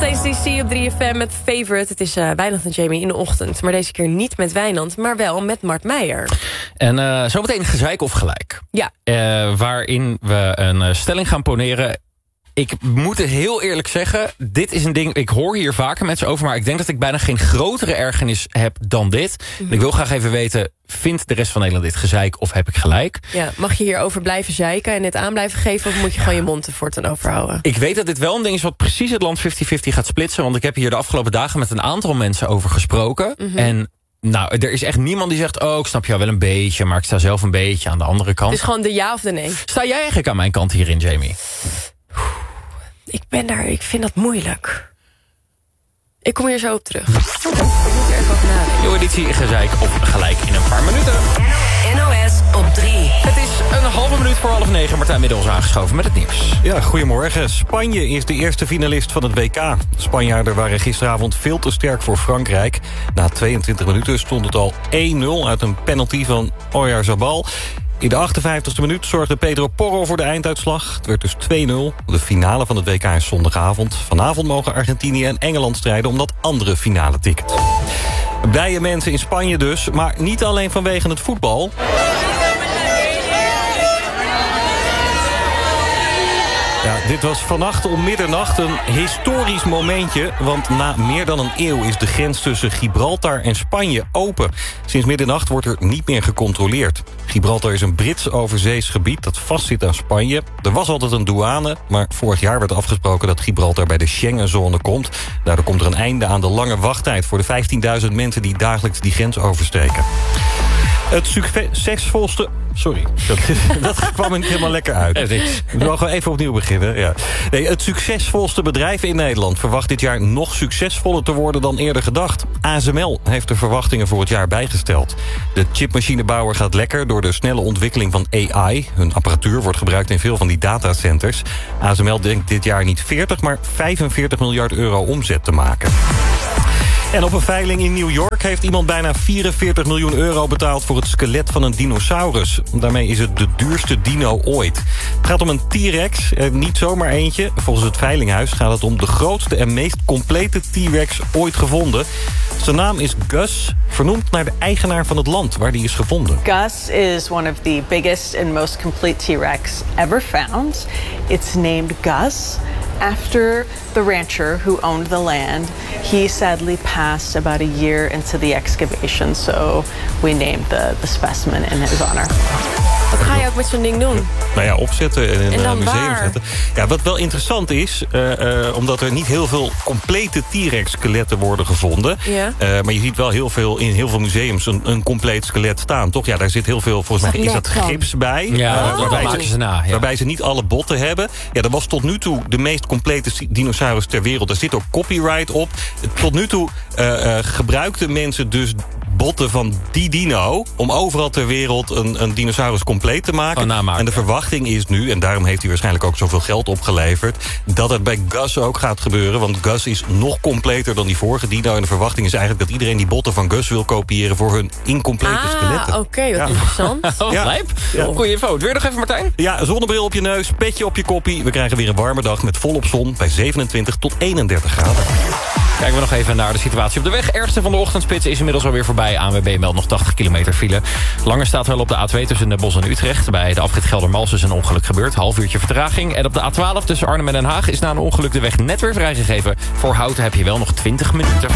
ACDC op 3FM met Favorite. Het is Wijnand en Jamie in de ochtend. Maar deze keer niet met Wijnand, maar wel met Mart Meijer. En zometeen gezeik of gelijk. Ja. Waarin we een stelling gaan poneren. Ik moet het heel eerlijk zeggen, dit is een ding, ik hoor hier vaker mensen over, maar ik denk dat ik bijna geen grotere ergernis heb dan dit. Ik wil graag even weten, vindt de rest van Nederland dit gezeik of heb ik gelijk? Ja, mag je hierover blijven zeiken en dit aan blijven geven, of moet je gewoon je mond ervoor ten overhouden? Ik weet dat dit wel een ding is wat precies het land 50-50 gaat splitsen, want ik heb hier de afgelopen dagen met een aantal mensen over gesproken. En nou, er is echt niemand die zegt, ik snap jou wel een beetje, maar ik sta zelf een beetje aan de andere kant. Dus gewoon de ja of de nee? Sta jij eigenlijk aan mijn kant hierin, Jamie? Ik vind dat moeilijk. Ik kom hier zo op terug. Ik moet er even over nadenken. Nieuwe editie gezeik of gelijk in een paar minuten. NOS op 3. Het is een halve minuut voor 8:30. Martijn Middels aangeschoven met het nieuws. Ja, goedemorgen. Spanje is de eerste finalist van het WK. De Spanjaarden waren gisteravond veel te sterk voor Frankrijk. Na 22 minuten stond het al 1-0 uit een penalty van Oyarzabal. In de 58e minuut zorgde Pedro Porro voor de einduitslag. Het werd dus 2-0. De finale van het WK is zondagavond. Vanavond mogen Argentinië en Engeland strijden om dat andere finale ticket. Blije mensen in Spanje dus, maar niet alleen vanwege het voetbal. Ja, dit was vannacht om middernacht een historisch momentje. Want na meer dan een eeuw is de grens tussen Gibraltar en Spanje open. Sinds middernacht wordt er niet meer gecontroleerd. Gibraltar is een Brits overzees gebied dat vastzit aan Spanje. Er was altijd een douane, maar vorig jaar werd afgesproken dat Gibraltar bij de Schengenzone komt. Daardoor komt er een einde aan de lange wachttijd voor de 15.000 mensen die dagelijks die grens oversteken. Het succesvolste... Sorry, dat kwam niet helemaal lekker uit. We mogen even opnieuw beginnen. Ja. Nee, het succesvolste bedrijf in Nederland verwacht dit jaar nog succesvoller te worden dan eerder gedacht. ASML heeft de verwachtingen voor het jaar bijgesteld. De chipmachinebouwer gaat lekker door de snelle ontwikkeling van AI. Hun apparatuur wordt gebruikt in veel van die datacenters. ASML denkt dit jaar niet 40, maar 45 miljard euro omzet te maken. En op een veiling in New York heeft iemand bijna 44 miljoen euro betaald voor het skelet van een dinosaurus. Daarmee is het de duurste dino ooit. Het gaat om een T-Rex, niet zomaar eentje. Volgens het veilinghuis gaat het om de grootste en meest complete T-Rex ooit gevonden. Zijn naam is Gus, vernoemd naar de eigenaar van het land waar die is gevonden. Gus is one of the biggest and most complete T-Rex ever found. It's named Gus after the rancher who owned the land. He sadly passed about a year into the excavation, so we named the specimen in his honor. Wat ga je ook met zo'n ding doen? Nou ja, opzetten en in een museum waar? zetten. Ja, wat wel interessant is, omdat er niet heel veel complete T-Rex-skeletten worden gevonden. Ja. Maar je ziet wel in heel veel museums een compleet skelet staan. Toch? Ja, daar zit heel veel, volgens mij is dat gips bij. Ja, waarbij ze niet alle botten hebben. Ja, dat was tot nu toe de meest complete dinosaurus ter wereld. Daar zit ook copyright op. Tot nu toe gebruikten mensen dus botten van die dino om overal ter wereld een dinosaurus compleet te maken. En de verwachting is nu, en daarom heeft hij waarschijnlijk ook zoveel geld opgeleverd, dat het bij Gus ook gaat gebeuren. Want Gus is nog completer dan die vorige dino. En de verwachting is eigenlijk dat iedereen die botten van Gus wil kopiëren voor hun incomplete skeletten. Oké, wat interessant. Lijp. Goeie info. Weer nog even, Martijn? Ja, zonnebril op je neus, petje op je koppie. We krijgen weer een warme dag met volop zon bij 27 tot 31 graden. Kijken we nog even naar de situatie op de weg. Ergste van de ochtendspits is inmiddels alweer voorbij. ANWB meldt nog 80 kilometer file. Langer staat wel op de A2 tussen Den Bosch en Utrecht. Bij de afrit Geldermalsen is een ongeluk gebeurd. Half uurtje vertraging. En op de A12 tussen Arnhem en Den Haag is na een ongeluk de weg net weer vrijgegeven. Voor Houten heb je wel nog 20 minuten.